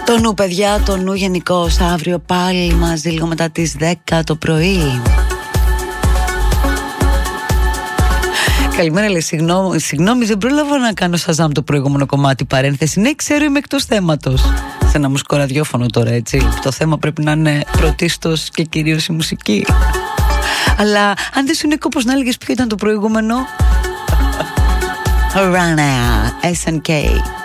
Το νου, παιδιά, το νου γενικώς. Αύριο πάλι μαζί λίγο μετά τις 10 το πρωί. Καλημέρα, λέει. Συγγνώμη, δεν πρόλαβα να κάνω Σαζάμ το προηγούμενο κομμάτι. Παρένθεση. Ναι, ξέρω, είμαι εκτός θέματος. Σε ένα μουσικό ραδιόφωνο τώρα, έτσι. Το θέμα πρέπει να είναι πρωτίστως και κυρίως η μουσική. Αλλά αν δεν σου είναι κόπος να έλεγες ποιο ήταν το προηγούμενο. Rana, SNK.